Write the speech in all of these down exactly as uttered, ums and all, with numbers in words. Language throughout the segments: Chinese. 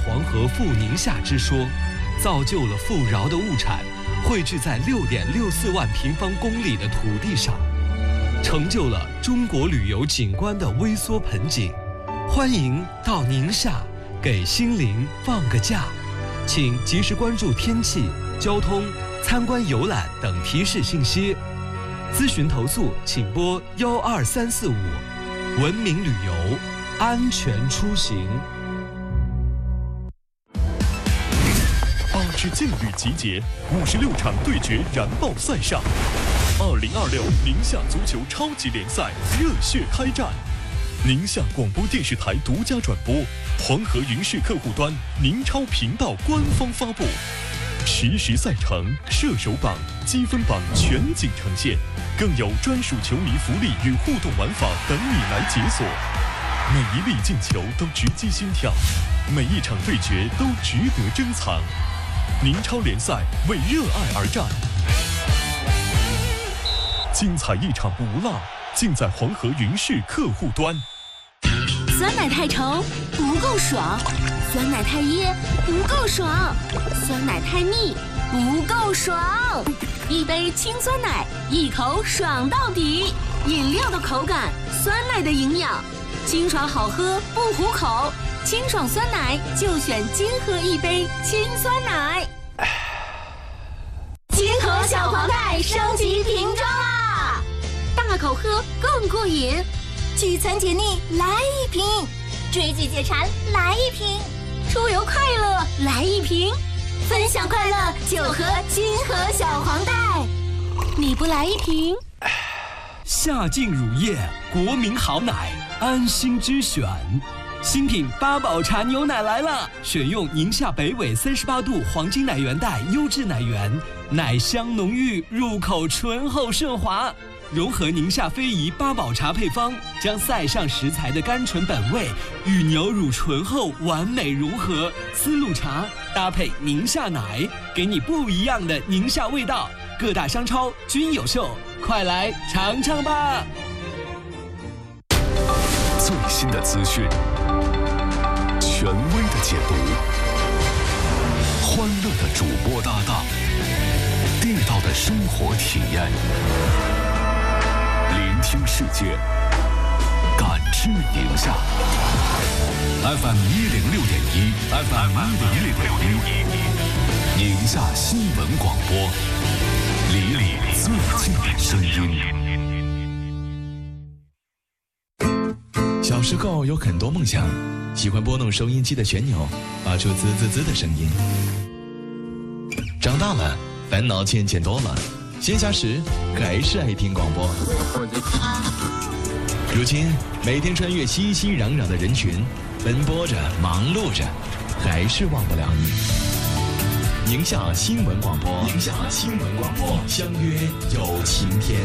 黄河赴宁夏之说，造就了富饶的物产汇聚在六点六四万平方公里的土地上，成就了中国旅游景观的微缩盆景。欢迎到宁夏，给心灵放个假。请及时关注天气、交通、参观游览等提示信息。咨询投诉请拨幺二三四五。文明旅游，安全出行。 八支劲旅集结，五十六场对决燃爆赛上。二零二六宁夏足球超级联赛热血开战。宁夏广播电视台独家转播，黄河云视客户端、宁超频道官方发布，实时赛程、射手榜、积分榜全景呈现，更有专属球迷福利与互动玩法等你来解锁。每一粒进球都直击心跳，每一场对决都值得珍藏。宁超联赛为热爱而战，精彩一场不落，尽在黄河云视客户端。 酸奶太稠不够爽，酸奶太噎不够爽，酸奶太腻不够爽。一杯清酸奶，一口爽到底。饮料的口感，酸奶的营养，清爽好喝不糊口。清爽酸奶就选金河一杯清酸奶。金河小黄袋升级瓶装啦，大口喝更过瘾。聚餐解腻来一瓶，追剧解馋来一瓶，出游快乐来一瓶，分享快乐就喝金河小黄袋。你不来一瓶？ 夏劲乳业，国民好奶，安心之选。新品八宝茶牛奶来了，选用宁夏北纬三十八度黄金奶源带优质奶源，奶香浓郁，入口醇厚顺滑。融合宁夏非遗八宝茶配方，将塞上食材的甘醇本味与牛乳醇厚完美融合。丝路茶搭配宁夏奶，给你不一样的宁夏味道。各大商超均有售，快来尝尝吧！ 最新的资讯，权威的解读，欢乐的主播搭档，地道的生活体验。聆听世界，感知宁夏。F M 一零六点一 ，F M 一零六点一，宁夏新闻广播，离你最近的声音。小时候有很多梦想，喜欢拨弄收音机的旋钮，发出滋滋滋的声音。长大了，烦恼渐渐多了。闲暇时还是爱听广播。如今每天穿越熙熙攘攘的人群，奔波着忙碌着，还是忘不了你。宁夏新闻广播，宁夏新闻广播，相约有晴天。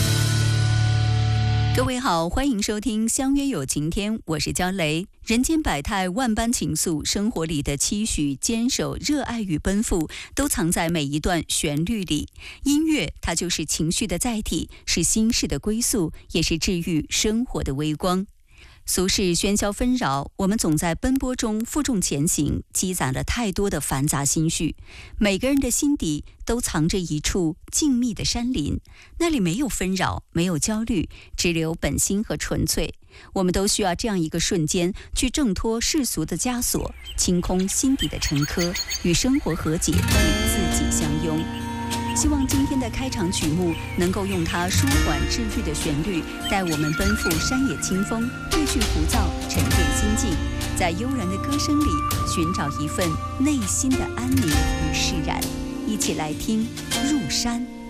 各位好，欢迎收听相约有晴天，我是焦雷。人间百态，万般情愫，生活里的期许、坚守、热爱与奔赴，都藏在每一段旋律里。音乐，它就是情绪的载体，是心事的归宿，也是治愈生活的微光。俗世喧嚣纷扰，我们总在奔波中负重前行，积攒了太多的繁杂心绪。每个人的心底都藏着一处静谧的山林，那里没有纷扰，没有焦虑，只留本心和纯粹。我们都需要这样一个瞬间，去挣脱世俗的枷锁，清空心底的沉疴，与生活和解，与自己相拥。希望今天的开场曲目能够用它舒缓治愈的旋律，带我们奔赴山野清风，褪去浮躁，沉淀心境，在悠然的歌声里寻找一份内心的安宁与释然。一起来听《入山》。